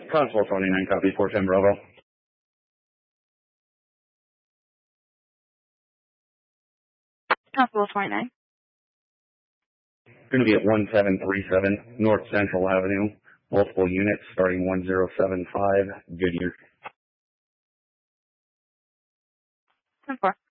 Constable 29, copy 410 Bravo. Constable 29. Going to be at 1737 North Central Avenue. Multiple units starting 1075 Goodyear. 10-4.